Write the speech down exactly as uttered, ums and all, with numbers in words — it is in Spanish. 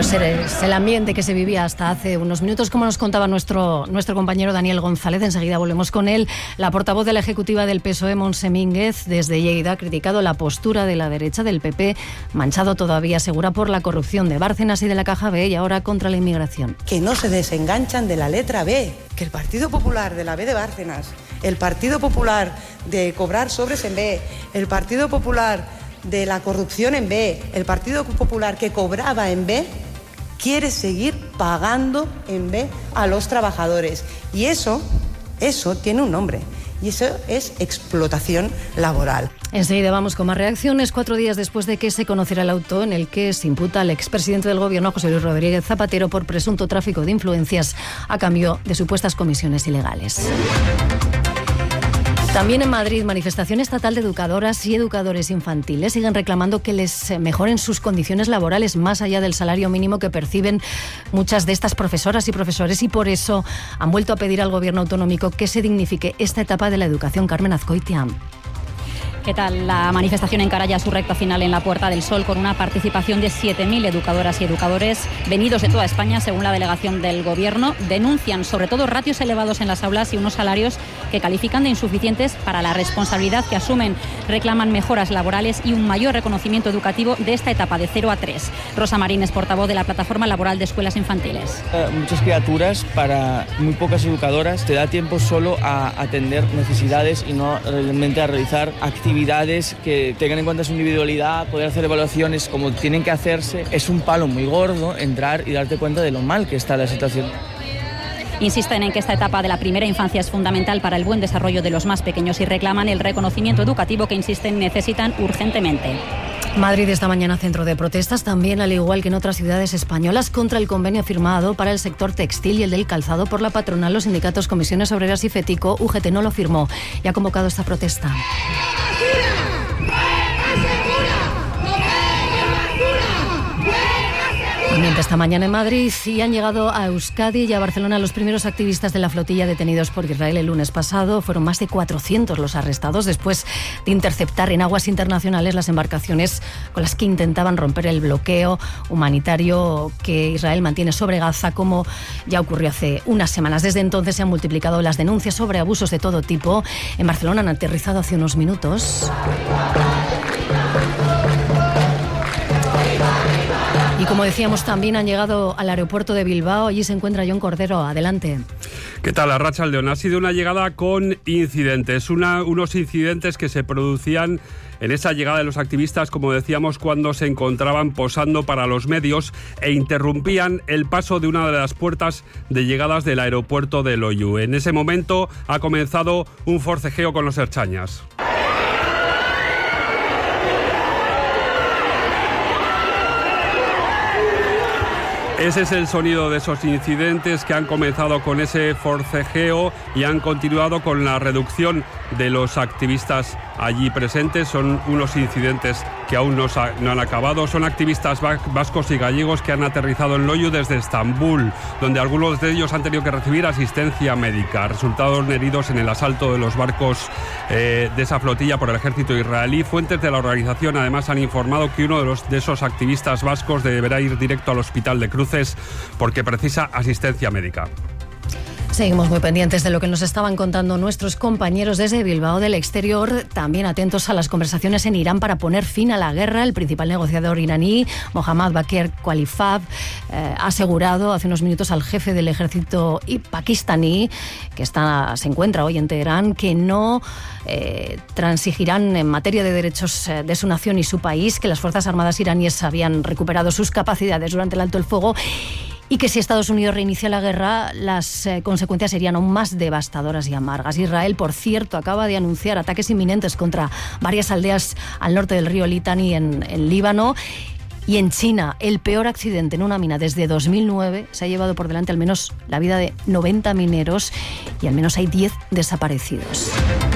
Bueno, es el ambiente que se vivía hasta hace unos minutos, como nos contaba nuestro, nuestro compañero Daniel González. Enseguida volvemos con él. La portavoz de la ejecutiva del P S O E, Montse Mínguez, desde Lleida, ha criticado la postura de la derecha del P P, manchado todavía, asegura, por la corrupción de Bárcenas y de la Caja B, y ahora contra la inmigración. Que no se desenganchan de la letra B, que el Partido Popular de la B de Bárcenas, el Partido Popular de cobrar sobres en B, el Partido Popular de la corrupción en B, el Partido Popular que cobraba en B, quiere seguir pagando en B a los trabajadores. Y eso, eso tiene un nombre, y eso es explotación laboral. Enseguida vamos con más reacciones, cuatro días después de que se conociera el auto en el que se imputa al expresidente del Gobierno, José Luis Rodríguez Zapatero, por presunto tráfico de influencias a cambio de supuestas comisiones ilegales. También en Madrid, manifestación estatal de educadoras y educadores infantiles siguen reclamando que les mejoren sus condiciones laborales más allá del salario mínimo que perciben muchas de estas profesoras y profesores, y por eso han vuelto a pedir al Gobierno autonómico que se dignifique esta etapa de la educación. Carmen Azcoitia. ¿Qué tal? La manifestación encara ya su recta final en la Puerta del Sol, con una participación de siete mil educadoras y educadores venidos de toda España, según la delegación del Gobierno. Denuncian sobre todo ratios elevados en las aulas y unos salarios que califican de insuficientes para la responsabilidad que asumen. Reclaman mejoras laborales y un mayor reconocimiento educativo de esta etapa de cero a tres. Rosa Marín es portavoz de la Plataforma Laboral de Escuelas Infantiles. Eh, muchas criaturas para muy pocas educadoras. Te da tiempo solo a atender necesidades y no realmente a realizar actividades actividades que tengan en cuenta su individualidad, poder hacer evaluaciones como tienen que hacerse. Es un palo muy gordo entrar y darte cuenta de lo mal que está la situación. Insisten en que esta etapa de la primera infancia es fundamental para el buen desarrollo de los más pequeños y reclaman el reconocimiento educativo que, insisten, necesitan urgentemente. Madrid esta mañana centro de protestas, también al igual que en otras ciudades españolas, contra el convenio firmado para el sector textil y el del calzado por la patronal, los sindicatos Comisiones Obreras y FETICO. U G T no lo firmó y ha convocado esta protesta. Ambiente esta mañana en Madrid, y han llegado a Euskadi y a Barcelona los primeros activistas de la flotilla detenidos por Israel el lunes pasado. Fueron más de cuatrocientos los arrestados después de interceptar en aguas internacionales las embarcaciones con las que intentaban romper el bloqueo humanitario que Israel mantiene sobre Gaza, como ya ocurrió hace unas semanas. Desde entonces se han multiplicado las denuncias sobre abusos de todo tipo. En Barcelona han aterrizado hace unos minutos. Y como decíamos, también han llegado al aeropuerto de Bilbao. Allí se encuentra Jon Cordero. Adelante. ¿Qué tal, Arratsaldeon? Ha sido una llegada con incidentes, una, unos incidentes que se producían en esa llegada de los activistas, como decíamos, cuando se encontraban posando para los medios e interrumpían el paso de una de las puertas de llegadas del aeropuerto de Loiu. En ese momento ha comenzado un forcejeo con los ertzainas. Ese es el sonido de esos incidentes que han comenzado con ese forcejeo y han continuado con la reducción de los activistas allí presentes. Son unos incidentes que aún no, no han acabado. Son activistas vascos y gallegos que han aterrizado en Loiu desde Estambul, donde algunos de ellos han tenido que recibir asistencia médica. Resultaron heridos en el asalto de los barcos eh, de esa flotilla por el ejército israelí. Fuentes de la organización además han informado que uno de, los, de esos activistas vascos deberá ir directo al hospital de Cruces porque precisa asistencia médica. Seguimos muy pendientes de lo que nos estaban contando nuestros compañeros desde Bilbao del exterior, también atentos a las conversaciones en Irán para poner fin a la guerra. El principal negociador iraní, Mohammad Bakr Khalilzad, eh, ha asegurado hace unos minutos al jefe del ejército pakistaní, que está, se encuentra hoy en Teherán, que no eh, transigirán en materia de derechos de su nación y su país, que las Fuerzas Armadas iraníes habían recuperado sus capacidades durante el alto el fuego, y que si Estados Unidos reinicia la guerra, las eh, consecuencias serían aún más devastadoras y amargas. Israel, por cierto, acaba de anunciar ataques inminentes contra varias aldeas al norte del río Litani en, en Líbano. Y en China, el peor accidente en una mina desde dos mil nueve se ha llevado por delante al menos la vida de noventa mineros y al menos hay diez desaparecidos.